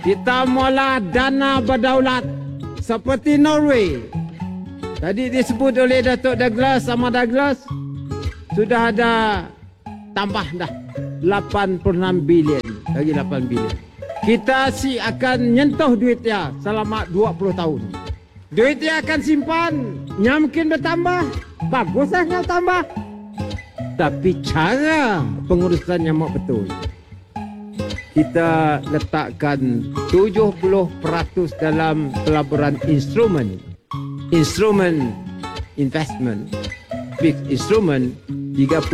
Kita mula dana berdaulat seperti Norway. Tadi disebut oleh Datuk Douglas sama Douglas, sudah ada tambah dah 86 bilion, lagi 8 bilion. Kita akan nyentuh duit dia selama 20 tahun. Duit dia akan simpan, mungkin bertambah, baguslah kalau tambah. Tapi cara pengurusannya mau betul. Kita letakkan 70% dalam pelaburan instrumen investment, fixed instrument,